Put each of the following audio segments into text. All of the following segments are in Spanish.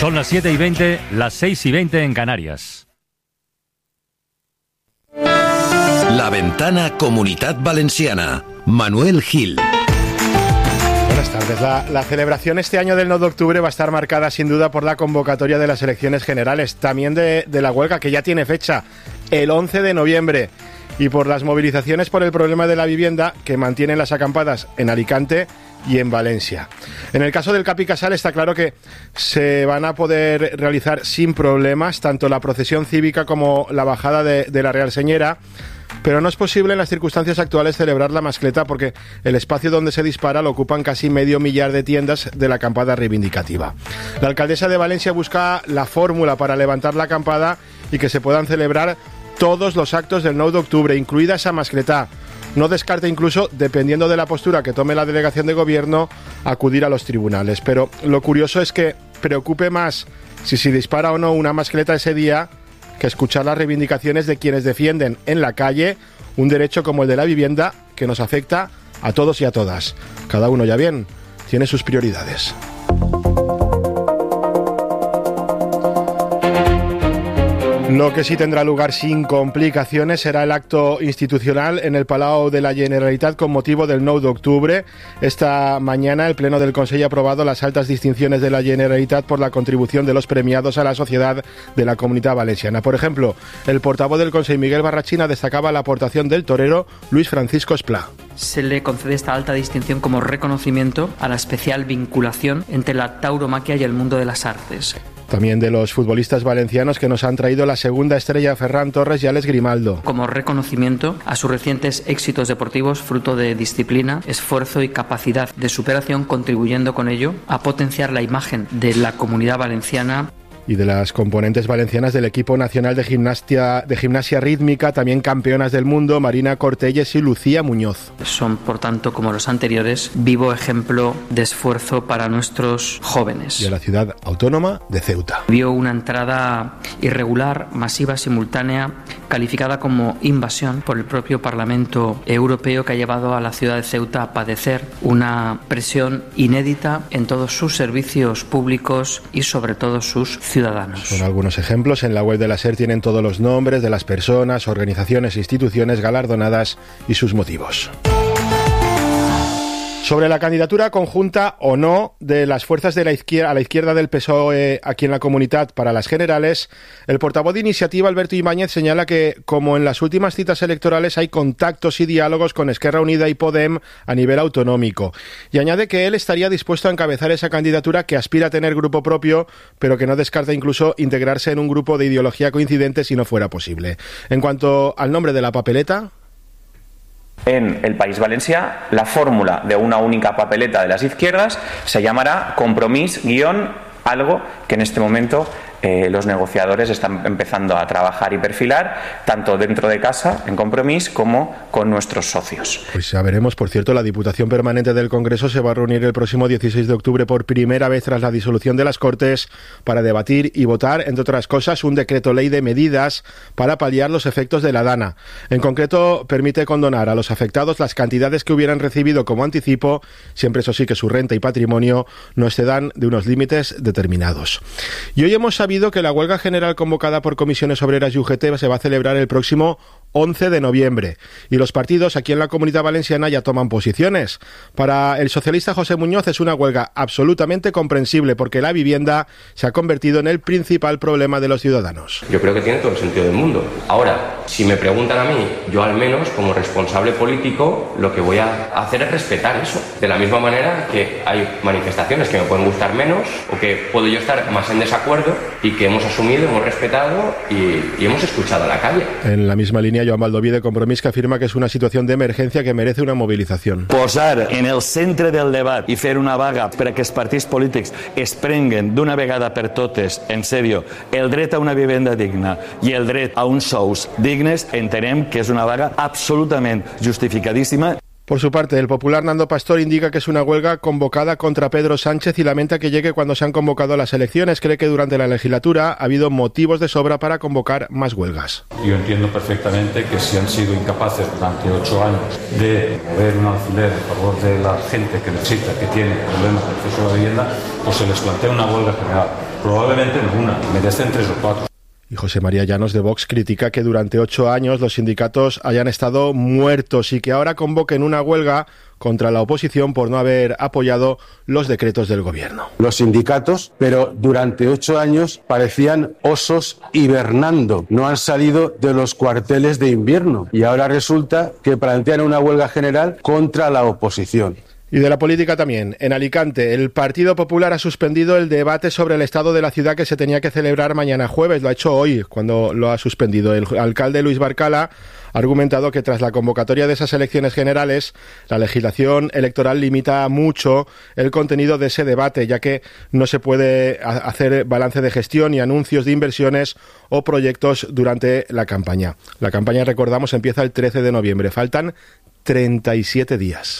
Son las 7:20, las 6:20 en Canarias. La Ventana Comunitat Valenciana. Manuel Gil. Buenas tardes. La celebración este año del 9 de octubre va a estar marcada sin duda por la convocatoria de las elecciones generales, también de la huelga, que ya tiene fecha, el 11 de noviembre, y por las movilizaciones por el problema de la vivienda que mantienen las acampadas en Alicante y en Valencia. En el caso del Capi Casal está claro que se van a poder realizar sin problemas tanto la procesión cívica como la bajada de la Real Señera, pero no es posible en las circunstancias actuales celebrar la mascleta porque el espacio donde se dispara lo ocupan casi medio millar de tiendas de la acampada reivindicativa. La alcaldesa de Valencia busca la fórmula para levantar la acampada y que se puedan celebrar todos los actos del 9 de octubre, incluida esa mascleta. No descarta incluso, dependiendo de la postura que tome la delegación de gobierno, acudir a los tribunales. Pero lo curioso es que preocupe más si se dispara o no una mascleta ese día que escuchar las reivindicaciones de quienes defienden en la calle un derecho como el de la vivienda que nos afecta a todos y a todas. Cada uno, ya bien, tiene sus prioridades. Lo que sí tendrá lugar sin complicaciones será el acto institucional en el Palau de la Generalitat con motivo del 9 de octubre. Esta mañana el Pleno del Consell ha aprobado las altas distinciones de la Generalitat por la contribución de los premiados a la sociedad de la Comunitat Valenciana. Por ejemplo, el portavoz del Consell, Miguel Barrachina, destacaba la aportación del torero Luis Francisco Esplá. Se le concede esta alta distinción como reconocimiento a la especial vinculación entre la tauromaquia y el mundo de las artes. También de los futbolistas valencianos que nos han traído la segunda estrella, Ferran Torres y Alex Grimaldo. Como reconocimiento a sus recientes éxitos deportivos, fruto de disciplina, esfuerzo y capacidad de superación, contribuyendo con ello a potenciar la imagen de la Comunidad Valenciana. Y de las componentes valencianas del equipo nacional de gimnasia rítmica, también campeonas del mundo, Marina Cortelles y Lucía Muñoz. Son, por tanto, como los anteriores, vivo ejemplo de esfuerzo para nuestros jóvenes. Y a la ciudad autónoma de Ceuta. Vio una entrada irregular, masiva, simultánea, calificada como invasión por el propio Parlamento Europeo, que ha llevado a la ciudad de Ceuta a padecer una presión inédita en todos sus servicios públicos y sobre todo sus ciudadanos. Son algunos ejemplos. En la web de la SER tienen todos los nombres de las personas, organizaciones e instituciones galardonadas y sus motivos. Sobre la candidatura conjunta o no de las fuerzas de la izquierda, a la izquierda del PSOE aquí en la Comunitat para las generales, el portavoz de Iniciativa, Alberto Ibáñez, señala que, como en las últimas citas electorales, hay contactos y diálogos con Esquerra Unida y Podem a nivel autonómico. Y añade que él estaría dispuesto a encabezar esa candidatura, que aspira a tener grupo propio, pero que no descarta incluso integrarse en un grupo de ideología coincidente si no fuera posible. En cuanto al nombre de la papeleta... En el País Valencià, la fórmula de una única papeleta de las izquierdas se llamará Compromís-algo, que en este momento los negociadores están empezando a trabajar y perfilar, tanto dentro de casa, en Compromís, como con nuestros socios. Pues ya veremos. Por cierto, la Diputación Permanente del Congreso se va a reunir el próximo 16 de octubre por primera vez tras la disolución de las Cortes para debatir y votar, entre otras cosas, un decreto ley de medidas para paliar los efectos de la DANA. En concreto, permite condonar a los afectados las cantidades que hubieran recibido como anticipo, siempre eso sí que su renta y patrimonio no excedan de unos límites determinados. Y hoy hemos sabido que la huelga general convocada por Comisiones Obreras y UGT se va a celebrar el próximo 11 de noviembre. Y los partidos aquí en la Comunidad Valenciana ya toman posiciones. Para el socialista José Muñoz es una huelga absolutamente comprensible porque la vivienda se ha convertido en el principal problema de los ciudadanos. Yo creo que tiene todo el sentido del mundo. Ahora, si me preguntan a mí, yo al menos como responsable político lo que voy a hacer es respetar eso. De la misma manera que hay manifestaciones que me pueden gustar menos o que puedo yo estar más en desacuerdo y que hemos asumido, hemos respetado y hemos escuchado a la calle. En la misma línea, Joan Baldoví de Compromís, que afirma que es una situación de emergencia que merece una movilización. Posar en el centre del debat i fer una vaga perquè els partits polítics es prenguen d'una vegada per totes, en sèrio, el dret a una vivenda digna i el dret a uns sous dignes, entenem que és una vaga absolutament justificadíssima. Por su parte, el popular Nando Pastor indica que es una huelga convocada contra Pedro Sánchez y lamenta que llegue cuando se han convocado las elecciones. Cree que durante la legislatura ha habido motivos de sobra para convocar más huelgas. Yo entiendo perfectamente que si han sido incapaces durante 8 años de mover un alfiler a favor de la gente que necesita, que tiene problemas de acceso a la vivienda, pues se les plantea una huelga general. Probablemente ninguna, merecen 3 o 4. Y José María Llanos de Vox critica que durante 8 años los sindicatos hayan estado muertos y que ahora convoquen una huelga contra la oposición por no haber apoyado los decretos del gobierno. Los sindicatos, pero durante 8 años parecían osos hibernando, no han salido de los cuarteles de invierno y ahora resulta que plantean una huelga general contra la oposición. Y de la política también. En Alicante, el Partido Popular ha suspendido el debate sobre el estado de la ciudad que se tenía que celebrar mañana jueves. Lo ha hecho hoy, cuando lo ha suspendido. El alcalde Luis Barcala ha argumentado que tras la convocatoria de esas elecciones generales, la legislación electoral limita mucho el contenido de ese debate, ya que no se puede hacer balance de gestión y anuncios de inversiones o proyectos durante la campaña. La campaña, recordamos, empieza el 13 de noviembre. Faltan 37 días.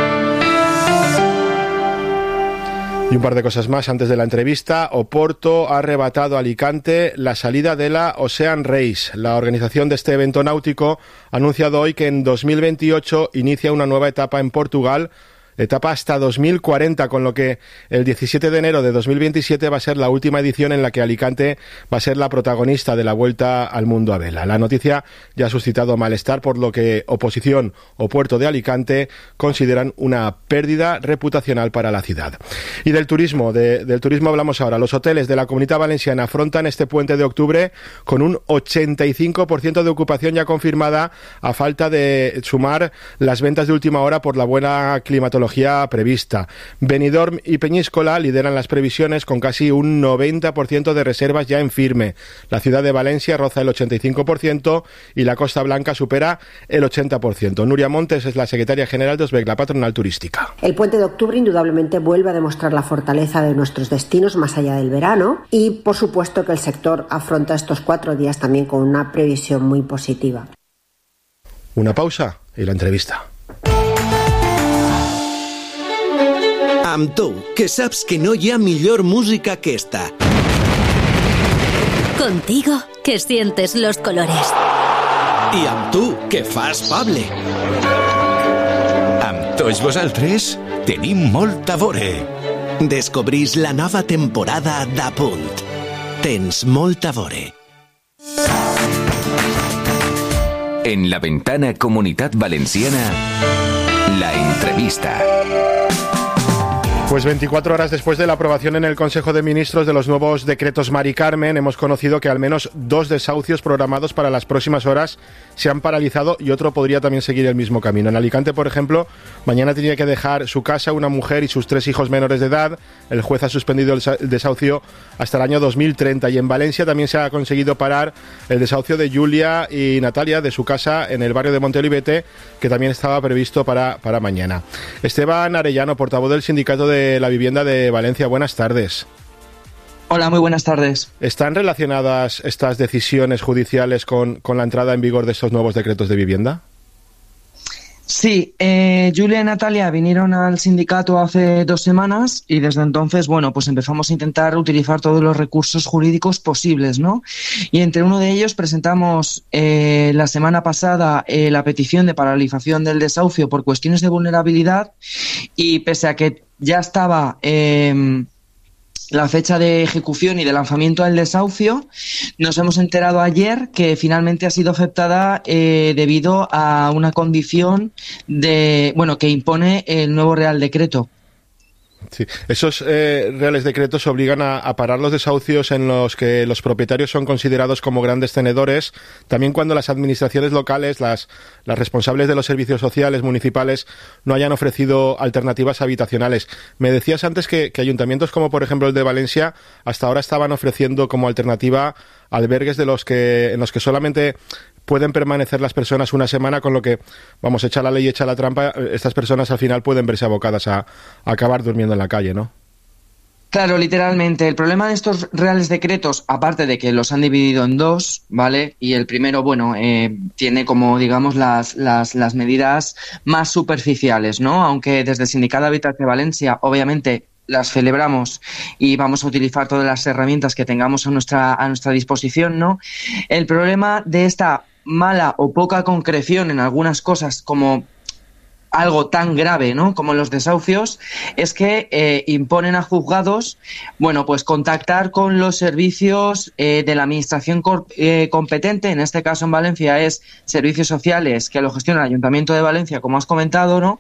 Y un par de cosas más antes de la entrevista. Oporto ha arrebatado a Alicante la salida de la Ocean Race. La organización de este evento náutico ha anunciado hoy que en 2028 inicia una nueva etapa en Portugal, etapa hasta 2040, con lo que el 17 de enero de 2027 va a ser la última edición en la que Alicante va a ser la protagonista de la Vuelta al Mundo a vela. La noticia ya ha suscitado malestar, por lo que oposición o Puerto de Alicante consideran una pérdida reputacional para la ciudad. Y del turismo hablamos ahora. Los hoteles de la Comunidad Valenciana afrontan este puente de octubre con un 85% de ocupación ya confirmada, a falta de sumar las ventas de última hora por la buena climatología prevista. Benidorm y Peñíscola lideran las previsiones con casi un 90% de reservas ya en firme. La ciudad de Valencia roza el 85% y la Costa Blanca supera el 80%. Nuria Montes es la secretaria general de OSBEC, la patronal turística. El puente de octubre indudablemente vuelve a demostrar la fortaleza de nuestros destinos más allá del verano y, por supuesto, que el sector afronta estos 4 días también con una previsión muy positiva. Una pausa y la entrevista. Amb tu, que saps que no hi ha millor música que esta. Contigo, que sientes los colores. I amb tu, que fas Pable. Amb tots vosaltres tenim molt a veure. Descobrís la nova temporada d'Apunt. Tens molt a veure. En la ventana Comunitat Valenciana, la entrevista. Pues 24 horas después de la aprobación en el Consejo de Ministros de los nuevos decretos Mari Carmen, hemos conocido que al menos 2 desahucios programados para las próximas horas se han paralizado y otro podría también seguir el mismo camino. En Alicante, por ejemplo, mañana tenía que dejar su casa una mujer y sus 3 hijos menores de edad. El juez ha suspendido el desahucio hasta el año 2030. Y en Valencia también se ha conseguido parar el desahucio de Julia y Natalia de su casa en el barrio de Monteolivete, que también estaba previsto para mañana. Esteban Arellano, portavoz del Sindicato de la Vivienda de Valencia. Buenas tardes. Hola, muy buenas tardes. ¿Están relacionadas estas decisiones judiciales con la entrada en vigor de estos nuevos decretos de vivienda? Sí, Julia y Natalia vinieron al sindicato hace 2 semanas y desde entonces, bueno, pues empezamos a intentar utilizar todos los recursos jurídicos posibles, ¿no? Y entre uno de ellos presentamos la semana pasada la petición de paralización del desahucio por cuestiones de vulnerabilidad y pese a que ya estaba la fecha de ejecución y de lanzamiento del desahucio, nos hemos enterado ayer que finalmente ha sido aceptada debido a una condición que impone el nuevo Real Decreto. Sí. Esos reales decretos obligan a parar los desahucios en los que los propietarios son considerados como grandes tenedores, también cuando las administraciones locales, las responsables de los servicios sociales municipales, no hayan ofrecido alternativas habitacionales. Me decías antes que ayuntamientos como por ejemplo el de Valencia hasta ahora estaban ofreciendo como alternativa albergues en los que solamente pueden permanecer las personas una semana, con lo que, vamos, echa la ley, echa la trampa, estas personas al final pueden verse abocadas a acabar durmiendo en la calle, ¿no? Claro, literalmente. El problema de estos reales decretos, aparte de que los han dividido en 2, ¿vale? Y el primero, tiene como, digamos, las medidas más superficiales, ¿no? Aunque desde el Sindicato Habitat de Valencia, obviamente, las celebramos y vamos a utilizar todas las herramientas que tengamos a nuestra disposición, ¿no? El problema de esta mala o poca concreción en algunas cosas, como algo tan grave, ¿no?, como los desahucios, es que imponen a juzgados, bueno, pues contactar con los servicios de la administración competente. En este caso en Valencia es Servicios Sociales, que lo gestiona el Ayuntamiento de Valencia, como has comentado, ¿no?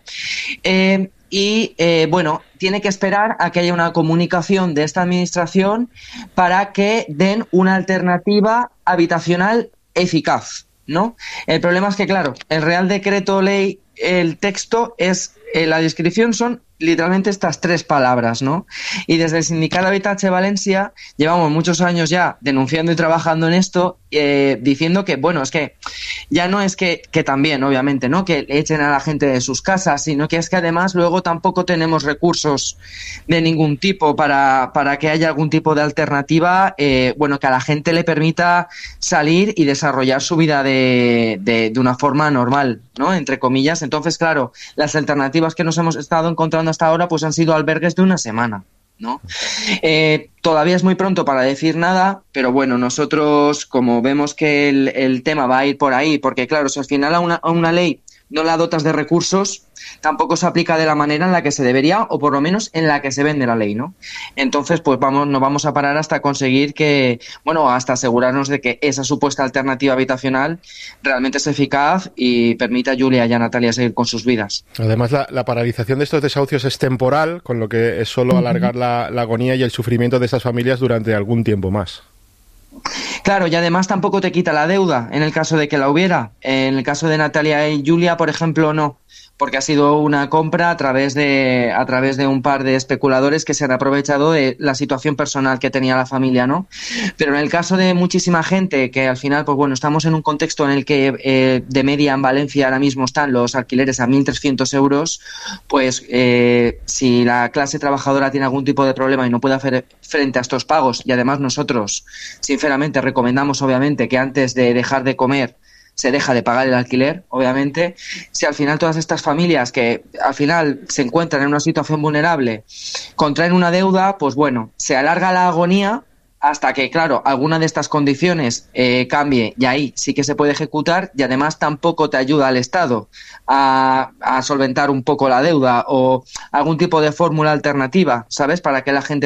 Bueno, tiene que esperar a que haya una comunicación de esta administración para que den una alternativa habitacional eficaz, ¿no? El problema es que, claro, el Real Decreto Ley, el texto es, la descripción son literalmente estas 3 palabras, ¿no? Y desde el Sindicat Habitatge Valencia llevamos muchos años ya denunciando y trabajando en esto, diciendo que, bueno, es que ya no es que también, obviamente, ¿no?, que echen a la gente de sus casas, sino que es que además luego tampoco tenemos recursos de ningún tipo para que haya algún tipo de alternativa, bueno, que a la gente le permita salir y desarrollar su vida de una forma normal, ¿no?, entre comillas. Entonces, claro, las alternativas que nos hemos estado encontrando hasta ahora pues han sido albergues de una semana, ¿no? Todavía es muy pronto para decir nada, pero bueno, nosotros, como vemos que el tema va a ir por ahí, porque claro, si al final a una ley no la dotas de recursos, tampoco se aplica de la manera en la que se debería, o por lo menos en la que se vende la ley, ¿no? Entonces, pues no vamos a parar hasta conseguir que, bueno, hasta asegurarnos de que esa supuesta alternativa habitacional realmente es eficaz y permita a Julia y a Natalia seguir con sus vidas. Además, la paralización de estos desahucios es temporal, con lo que es solo alargar la agonía y el sufrimiento de estas familias durante algún tiempo más. Claro, y además tampoco te quita la deuda en el caso de que la hubiera. En el caso de Natalia y Julia, por ejemplo, no, porque ha sido una compra a través de un par de especuladores que se han aprovechado de la situación personal que tenía la familia, ¿no? Pero en el caso de muchísima gente que al final, pues bueno, estamos en un contexto en el que de media en Valencia ahora mismo están los alquileres a 1.300 euros, pues si la clase trabajadora tiene algún tipo de problema y no puede hacer frente a estos pagos, y además nosotros, sinceramente, recomendamos obviamente que antes de dejar de comer se deja de pagar el alquiler, obviamente. Si al final todas estas familias que al final se encuentran en una situación vulnerable contraen una deuda, pues bueno, se alarga la agonía hasta que, claro, alguna de estas condiciones cambie, y ahí sí que se puede ejecutar, y además tampoco te ayuda al Estado a solventar un poco la deuda o algún tipo de fórmula alternativa, ¿sabes?, para que la gente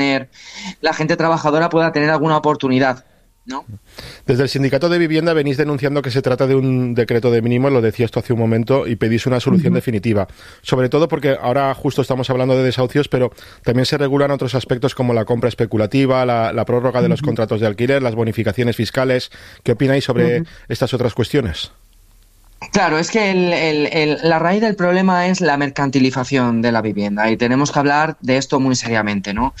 trabajadora pueda tener alguna oportunidad, ¿no? Desde el Sindicato de Vivienda venís denunciando que se trata de un decreto de mínimos, lo decías tú hace un momento, y pedís una solución definitiva. Sobre todo porque ahora justo estamos hablando de desahucios, pero también se regulan otros aspectos como la compra especulativa, la prórroga de los contratos de alquiler, las bonificaciones fiscales. ¿Qué opináis sobre estas otras cuestiones? Claro, es que la raíz del problema es la mercantilización de la vivienda y tenemos que hablar de esto muy seriamente, ¿no?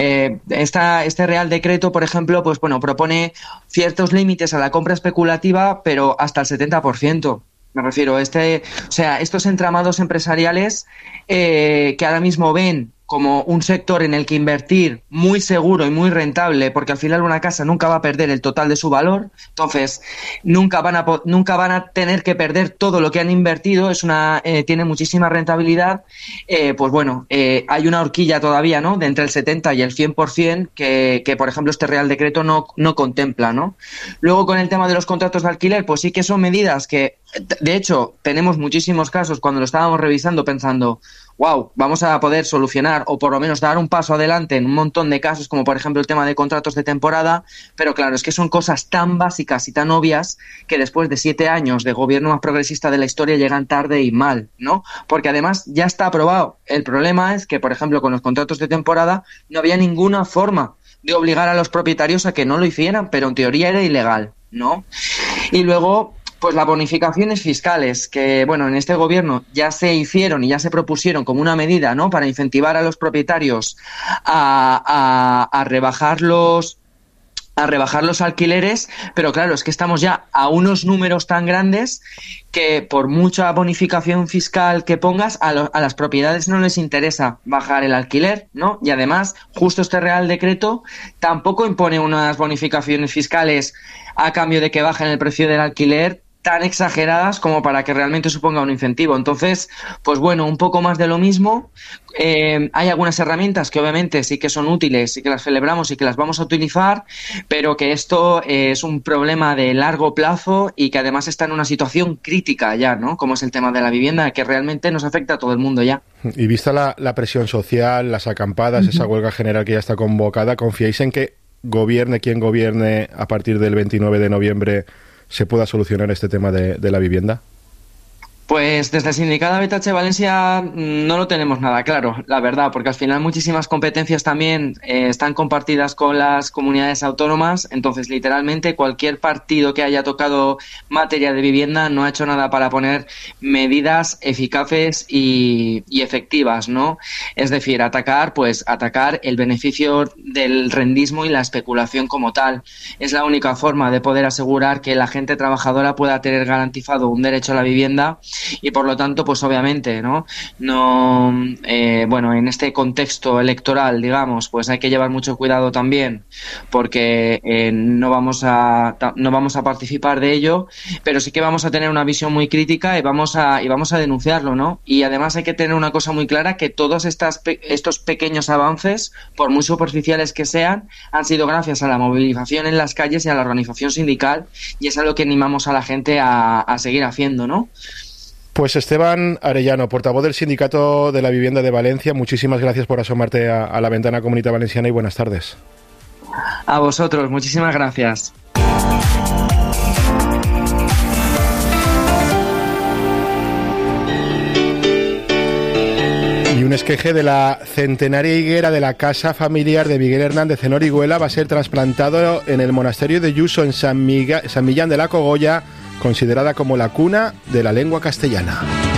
Este Real Decreto, por ejemplo, pues bueno, propone ciertos límites a la compra especulativa, pero hasta el 70%. Me refiero, estos entramados empresariales que ahora mismo ven como un sector en el que invertir muy seguro y muy rentable, porque al final una casa nunca va a perder el total de su valor, entonces nunca van a tener que perder todo lo que han invertido, tiene muchísima rentabilidad, pues bueno, hay una horquilla todavía, ¿no?, de entre el 70 y el 100% que por ejemplo este Real Decreto no contempla, ¿no? Luego, con el tema de los contratos de alquiler, pues sí que son medidas que, de hecho, tenemos muchísimos casos cuando lo estábamos revisando pensando, wow, vamos a poder solucionar o por lo menos dar un paso adelante en un montón de casos, como por ejemplo el tema de contratos de temporada, pero claro, es que son cosas tan básicas y tan obvias que después de 7 años de gobierno más progresista de la historia llegan tarde y mal, ¿no? Porque además ya está aprobado. El problema es que, por ejemplo, con los contratos de temporada no había ninguna forma de obligar a los propietarios a que no lo hicieran, pero en teoría era ilegal, ¿no? Y luego, pues las bonificaciones fiscales, que bueno, en este gobierno ya se hicieron y ya se propusieron como una medida, ¿no?, para incentivar a los propietarios a rebajar los alquileres, pero claro, es que estamos ya a unos números tan grandes que por mucha bonificación fiscal que pongas, a las propiedades no les interesa bajar el alquiler, ¿no? Y además, justo este Real Decreto tampoco impone unas bonificaciones fiscales a cambio de que bajen el precio del alquiler tan exageradas como para que realmente suponga un incentivo. Entonces, pues bueno, un poco más de lo mismo. Hay algunas herramientas que obviamente sí que son útiles y que las celebramos y que las vamos a utilizar, pero que esto es un problema de largo plazo y que además está en una situación crítica ya, ¿no? Como es el tema de la vivienda, que realmente nos afecta a todo el mundo ya. Y vista la presión social, las acampadas, esa huelga general que ya está convocada, ¿confiáis en que gobierne quien gobierne a partir del 29 de noviembre se pueda solucionar este tema de la vivienda? Pues desde el sindicato BTH Valencia no lo tenemos nada claro, la verdad, porque al final muchísimas competencias también están compartidas con las comunidades autónomas, entonces literalmente cualquier partido que haya tocado materia de vivienda no ha hecho nada para poner medidas eficaces y efectivas, ¿no? Es decir, atacar el beneficio del rendismo y la especulación como tal. Es la única forma de poder asegurar que la gente trabajadora pueda tener garantizado un derecho a la vivienda. Y por lo tanto, pues obviamente, en este contexto electoral, digamos, pues hay que llevar mucho cuidado también, porque no vamos a participar de ello, pero sí que vamos a tener una visión muy crítica y vamos a denunciarlo, ¿no? Y además hay que tener una cosa muy clara, que todos estos pequeños avances, por muy superficiales que sean, han sido gracias a la movilización en las calles y a la organización sindical, y es algo que animamos a la gente a seguir haciendo, ¿no? Pues Esteban Arellano, portavoz del Sindicato de la Vivienda de Valencia, muchísimas gracias por asomarte a la ventana Comunitat Valenciana y buenas tardes. A vosotros, muchísimas gracias. Y un esqueje de la centenaria higuera de la casa familiar de Miguel Hernández en Orihuela va a ser trasplantado en el monasterio de Yuso, en San Millán de la Cogolla, considerada como la cuna de la lengua castellana.